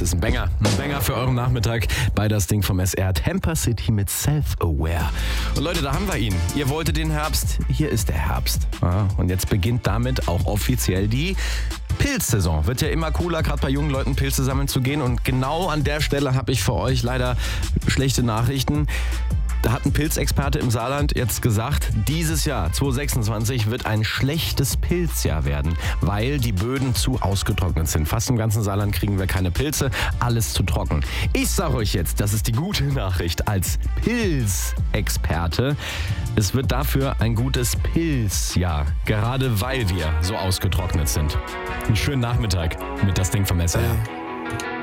ist ein Banger. Ein Banger für euren Nachmittag bei das Ding vom SR. Tampa City mit Self-Aware. Und Leute, da haben wir ihn. Ihr wolltet den Herbst, hier ist der Herbst. Ja, und jetzt beginnt damit auch offiziell die Pilzsaison. Wird ja immer cooler, gerade bei jungen Leuten Pilze sammeln zu gehen. Und genau an der Stelle habe ich für euch leider schlechte Nachrichten. Da hat ein Pilzexperte im Saarland jetzt gesagt, dieses Jahr, 2026, wird ein schlechtes Pilzjahr werden, weil die Böden zu ausgetrocknet sind. Fast im ganzen Saarland kriegen wir keine Pilze, alles zu trocken. Ich sage euch jetzt, das ist die gute Nachricht als Pilzexperte. Es wird dafür ein gutes Pilzjahr, gerade weil wir so ausgetrocknet sind. Einen schönen Nachmittag mit das Ding vom SR.